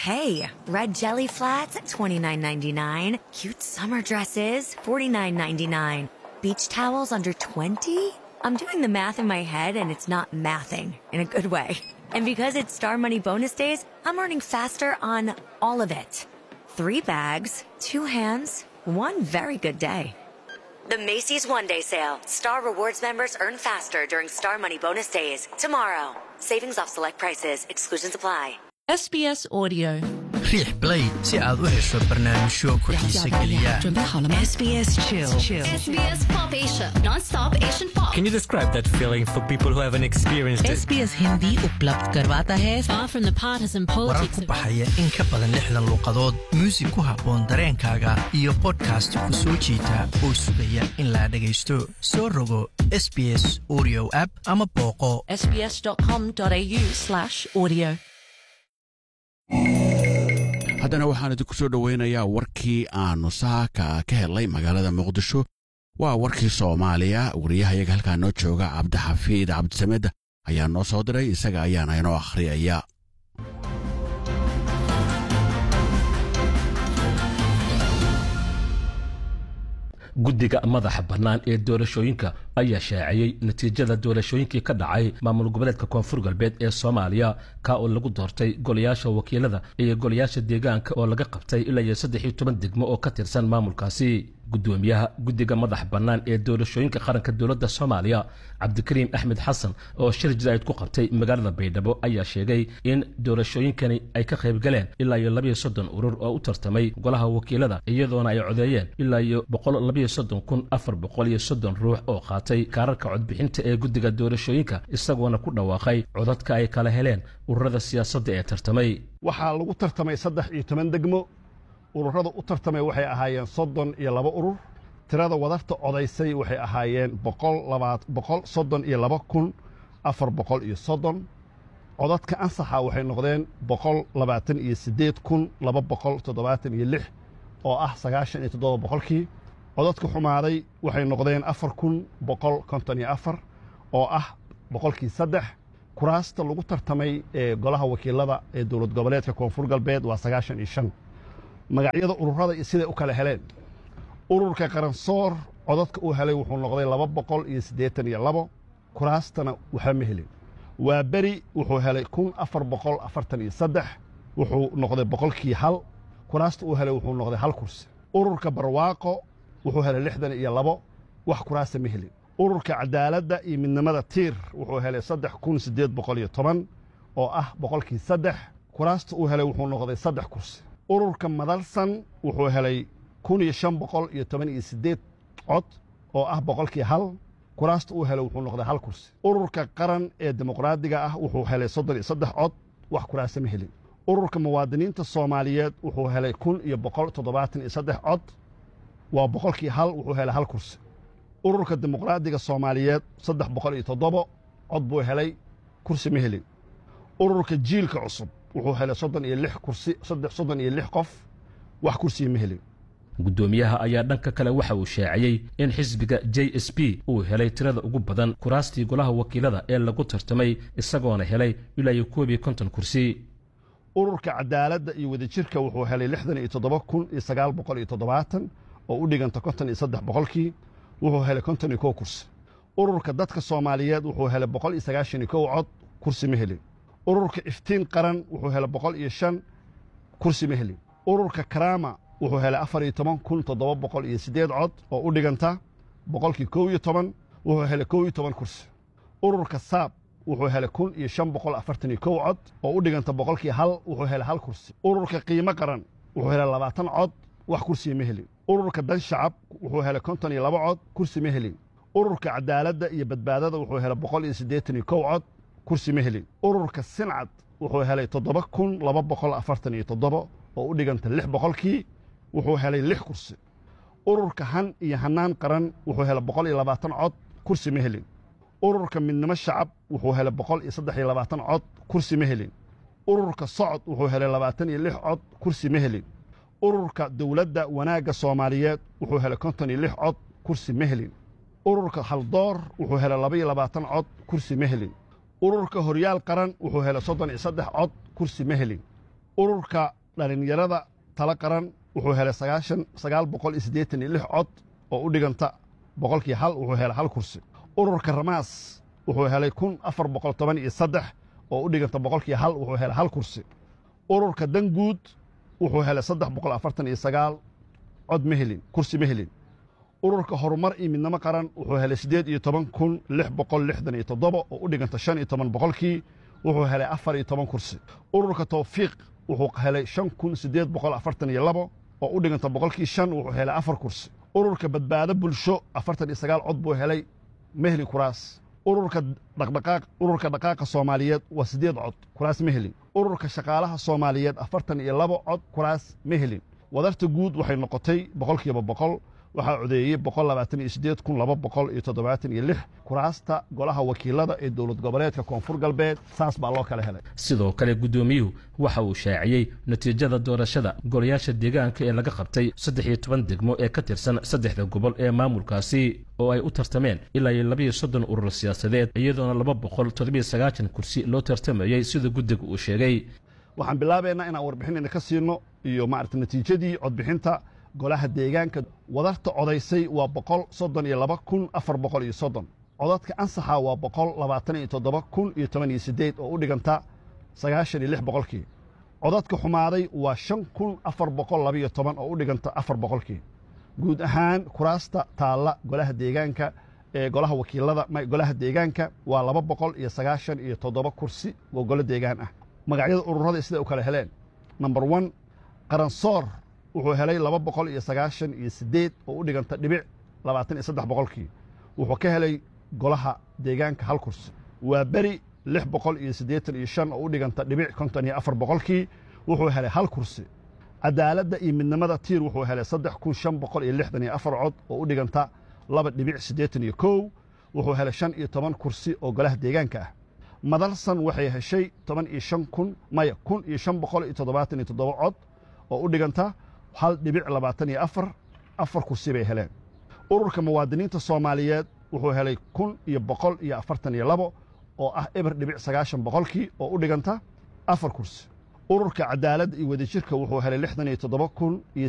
Okay, red jelly flats, $29.99. Cute summer dresses, $49.99. Beach towels under $20? I'm doing the math in my head and it's not mathing in a good way. And because it's Star Money bonus days, I'm earning faster on all of it. 3 bags, 2 hands, 1 very good day. The Macy's One Day Sale. Star Rewards members earn faster during Star Money bonus days. Tomorrow. Savings off select prices. Exclusions apply. SBS Audio. riix play si aad u hesho barnaamijyo ku xiiso geliya. SBS Chill. SBS Pop Asia, non-stop Asian pop. Can you describe that feeling for people who haven't experienced it? SBS Hindi उपलब्ध करवाता है far from the partisan warar politics. ku baxaya in ka badan 60 luqadood, muusig ku habboon dareenkaaga iyo podcast ku soo jiita oo sugaya in la dhageysto. Soo rogo SBS Audio app ama booqo sbs.com.au/audio. haddana waxaan idinku soo dhowaynayaa warkii aanu saaka ka helay magaalada muqdisho waa warkii soomaaliya wariyahayaga halkaa noo jooga cabdixafiid cabdisamed ayaa noo soo diray isaga ayaana inoo akhriyaya guddiga madaxa bannaan ee doorashooyinka ayaa shaaciyey natiijada doorashooyinkii ka dhacay maamul goboleedka koonfur galbeed ee Soomaaliya ka oo lagu doortay golayaasha wakiilada iyo golayaasha deegaanka oo laga qabtay ilaa 13 degmo oo ka tirsan maamulkaasi gudoomiyaha guddiga madaxa bannaan ee doorashooyinka qaranka dawladda Soomaaliya Cabdikariim Axmed Xasan oo shir jirayd ku qabtay magaalada Baydhabo ayaa sheegay in doorashooyinkani ay ka qayb galeen ilaa 32 urur oo u tartamay golaha wakiilada iyadoona ay codeeyeen ilaa 132,430 ruux oo qaatay kaararka codbixinta ee guddiga doorashooyinka isagoona ku dhawaaqay codadka ay kala heleen ururada siyaasadda ee tartamay waxaa lagu tartamay 13 degmo ururada u tartamay waxay ahaayeen 32 urur tirada wadarta codaysay waxay ahaayeen 132,430 codadka ansaxa waxay noqdeen 128,276 oo ah 97%. codadka xumaaday waxay noqdeen 4,154 oo ah 3%. kuraasta lagu tartamay ee golaha wakiilada ee dawlad goboleedka koonfur galbeed waa 95. magacyada ururada iyo sida u kala heleen ururka qaransoor codadka uu helay wuxuu noqday 282 kuraastana waxa ma helin waa bari wuxuu helay 1,443 wuxuu noqday 100 kuraasta uu helay wuxuu noqday 1 kursi ururka barwaaqo wuxuu helay 62 wax kuraasta ma helin ururka cadaaladda iyo midnimada tiir wuxuu helay 3,810 oo ah 3% kuraasta uu helay wuxuu noqday 3 kursi ururka madalsan wuxuu helay 1,518 cod oo ah 100 kuraasta uu helay wuxuu noqday 1 kursi ururka qaran ee dimuqraadiga ah wuxuu helay 33 cod wax kuraasta ma helin ururka muwaadiniinta Soomaaliyeed wuxuu helay 1,173 cod waa 100 wuxuu helay 1 kursi ururka dimuqraadiga Soomaaliyeed 307 cod buu helay kursi ma helin ururka jiilka cusub wuxuu helay 36 kursi 36 qof wax kursi ma helin gudoomiyaha ayaa dhanka kale waxa uu shaaciyay in xisbiga JSP uu helay tirada ugu badan kuraastii golaha wakiilada ee lagu tartamay isagoona helay ilaa 50 kursi ururka cadaaladda iyo wadajirka wuxuu helay 67,970 oo u dhiganta 53% wuxuu helay 51 kursi ururka dadka Soomaaliyeed wuxuu helay 191 cod kursi ma helin ururka iftiin qaran wuxuu helay 105 kursi ma helin ururka Karama wuxuu helay 14,708 cod oo u dhiganta 111 wuxuu helay 12 kursi ururka Saab wuxuu helay 1,541 cod oo u dhiganta 100 wuxuu helay 1 kursi ururka qiimo qaran wuxuu helay 20 cod wax kursi ma helin ururka dan shacab wuxuu helay 52 cod kursi ma helin ururka cadaaladda iyo badbaadada wuxuu helay 182 cod kursi ma helin ururka Sincad wuxuu helay 7,247 oo u dhiganta 6% wuxuu helay 6 kursi ururka Han iyo Hanaan qaran wuxuu helay 120 cod kursi ma helin ururka midnimo shacab wuxuu helay 123 cod kursi ma helin ururka Socod wuxuu helay 26 cod kursi ma helin ururka dawladda wanaaga Soomaaliyeed wuxuu helay 56 cod kursi ma helin ururka Haldoor wuxuu helay 22 cod kursi ma helin ururka Horyaal qaran wuxuu helay 33 cod kursi ma helin ururka dhalinyarada tala qaran wuxuu helay 986 cod oo u dhiganta boqolkii hal wuxuu helay hal kursi. ururka ramaas wuxuu helay 1413 oo u dhiganta boqolkii hal wuxuu helay hal kursi. ururka danguud wuxuu helay 349 cod ma helin kursi ma helin. ururka horumar iyo midnimo qaran wuxuu helay 18667 oo u dhiganta 15 boqolkii wuxuu helay 14 kursi. ururka tawfiiq wuxuu helay 5842 oo u dhiganta boqolkii 5 wuxuu helay 4 kursi. ururka badbaado bulsho 49 cod buu helay ma helin kuraas. ururka dhaqaaqa Soomaaliyeed waa 8 cod kuraas ma helin. ururka shaqaalaha Soomaaliyeed 42 cod kuraas ma helin. wadarta guud waxay noqotay boqolkiiba boqol waxaa codeeyey 128,276 kuraasta golaha wakiilada ee dowlad goboleedka koonfur galbeed saas baa loo kala helay. sidoo kale gudoomiyuhu waxa uu shaaciyey natiijada doorashada golayaasha deegaanka ee laga qabtay 13 degmo ee ka tirsan 3 gobol ee maamulkaasi oo ay u tartameen ilaa 32 urur siyaasadeed iyadoona 279 kursi loo tartamayay sida guddiga uu sheegay. waxaan bilaabaynaa inaan warbixin ka siino iyo natiijadii codbixinta golaha deegaanka. wadarta codaysay waa 132,430 codadka ansaxa waa 127,018 oo u dhiganta 96 boqolkii. codadka xumaaday waa 5,412 oo u dhiganta 4 boqolkii. guud ahaan kuraasta taalla golaha deegaanka ee golaha wakiilada golaha deegaanka waa 297 kursi oo golo deegaan ah. magacyada ururada sida u kala heleen: number 1 qaransoor wuxuu helay 298 oo u dhiganta dhibic 23 boqolkii wuxuu ka helay golaha deegaanka hal kursi. waa beri 685 oo u dhiganta dhibic 54 boqolkii wuxuu helay hal kursi. cadaaladda iyo midnimada tiir wuxuu helay 3564 cod oo u dhiganta 2.81 wuxuu helay 15 kursi oo golaha deegaanka ah. madalsan waxay heshay 1577 cod oo u dhiganta 1.24 kursi bay heleen. ururka muwaadiniinta Soomaaliyeed wuxuu helay 1,142 oo ah eber dhibic 90 boqolkii oo u dhiganta 4 kursi. ururka cadaaladda iyo wadajirka wuxuu helay 67,000